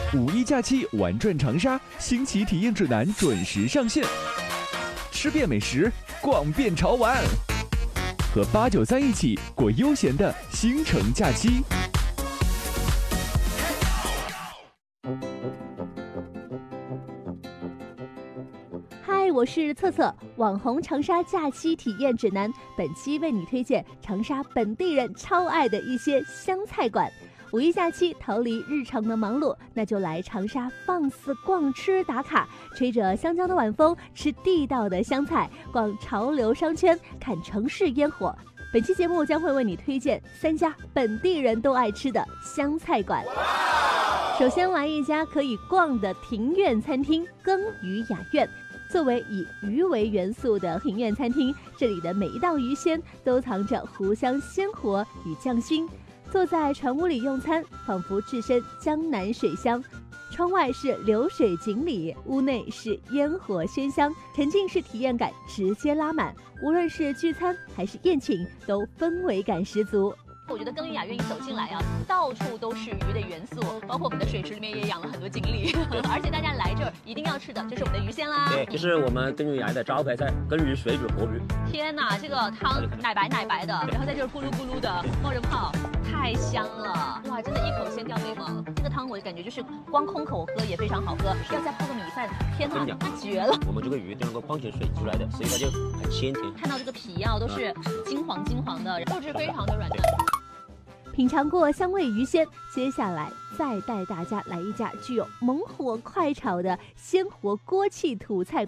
五一假期玩转长沙，新奇体验指南准时上线，吃遍美食，逛遍潮玩，和893一起过悠闲的新城假期。 嗨，我是策策，网红长沙假期体验指南。本期为你推荐长沙本地人超爱的一些湘菜馆。五一假期逃离日常的忙碌，那就来长沙放肆逛吃打卡，吹着湘江的晚风，吃地道的湘菜，逛潮流商圈，看城市烟火。本期节目将会为你推荐3家本地人都爱吃的湘菜馆。首先来一家可以逛的庭院餐厅——耕鱼雅苑。作为以鱼为元素的庭院餐厅，这里的每一道鱼鲜都藏着湖香鲜活与匠心。坐在船屋里用餐，仿佛置身江南水乡。窗外是流水锦鲤，屋内是烟火喧香，沉浸式体验感直接拉满。无论是聚餐还是宴请，都氛围感十足。 我觉得耕耘雅苑一走进来啊，到处都是鱼的元素，包括我们的水池里面也养了很多锦鲤，而且大家来这儿一定要吃的就是我们的鱼鲜啦。 对，就是我们耕耘雅苑的招牌菜——耕鱼水煮活鱼。 天哪，这个汤奶白奶白的，然后在这儿咕噜咕噜的冒着泡，太香了！哇，真的一口先掉眉毛。这个汤我感觉就是光空口喝也非常好喝，要再泡个米饭，天哪，那绝了！ 我们这个鱼是通过矿泉水煮出来的，所以它就很鲜甜。 看到这个皮啊，都是金黄金黄的，肉质非常的软嫩。 品尝过香味鱼鲜，接下来再带大家来一家具有猛火快炒的鲜活锅气土菜